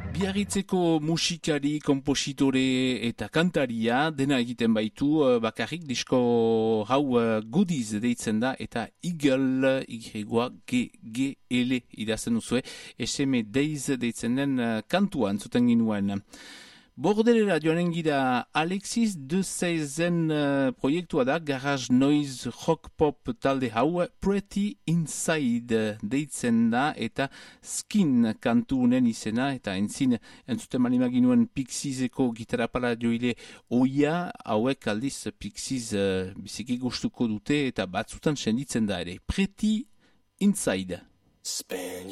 Biarritzeko musikari, kompositore eta kantaria dena egiten baitu, bakarrik disko hau Goodies deitzen da eta Eagle, Y-G-G-L idazten duzue, SM Days deitzen den kantuan zuten ginuen. Bordelera joanen gira Alexis de Seizen proiektua da, Garage Noise Rock Pop talde hau, Pretty Inside deitzen da, eta Skin kantu unen izena, eta entzuten manimaginuen Pixieseko gitarapala joile oia, hauek aldiz Pixies biziki gustuko dute, eta batzutan senditzen da ere. Pretty Inside.